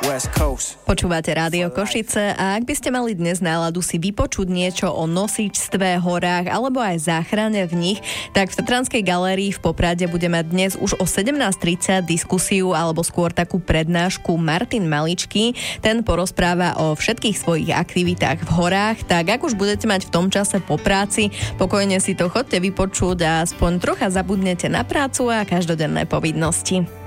West Coast. Počúvate Rádio Košice a ak by ste mali dnes náladu si vypočuť niečo o nosičstve, horách alebo aj záchrane v nich, tak v Tatranskej galérii v Poprade budeme dnes už o 17:30 diskusiu alebo skôr takú prednášku Martin Maličký. Ten porozpráva o všetkých svojich aktivitách v horách, tak ak už budete mať v tom čase po práci, pokojne si to chodte vypočuť a aspoň trocha zabudnete na prácu a každodenné povinnosti.